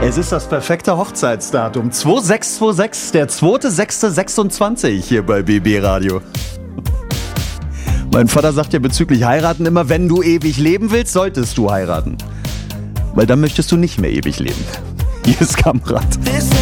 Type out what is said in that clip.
Es ist das perfekte Hochzeitsdatum. 2626, der 2.6.26 hier bei BB Radio. Mein Vater sagt ja bezüglich heiraten immer, wenn du ewig leben willst, solltest du heiraten. Weil dann möchtest du nicht mehr ewig leben. Hier ist Kamerad.